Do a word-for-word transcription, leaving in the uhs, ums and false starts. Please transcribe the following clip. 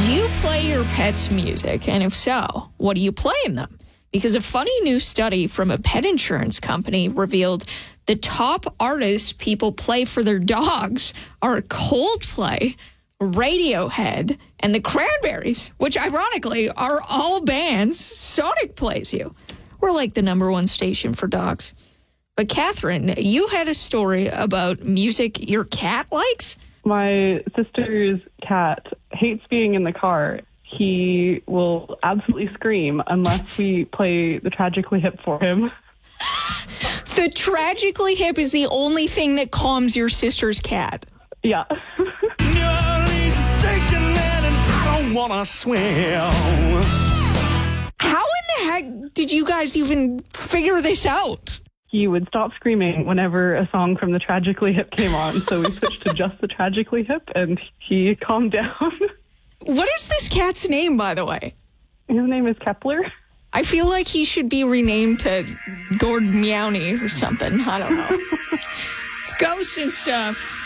Do you play your pets music? And if so, what do you play in them? Because a funny new study from a pet insurance company revealed the top artists people play for their dogs are Coldplay, Radiohead, and the Cranberries, which ironically are all bands Sonic plays you. We're like the number one station for dogs. But Catherine, you had a story about music your cat likes? My sister's cat hates being in the car. He will absolutely scream unless we play the Tragically Hip for him. The Tragically Hip is the only thing that calms your sister's cat. Yeah. Wanna swim. How in the heck did you guys even figure this out? He would stop screaming whenever a song from the Tragically Hip came on, so we switched to just the Tragically Hip, and he calmed down. What is this cat's name, by the way? His name is Kepler. I feel like he should be renamed to Gord Meowny or something. I don't know. It's ghost and stuff.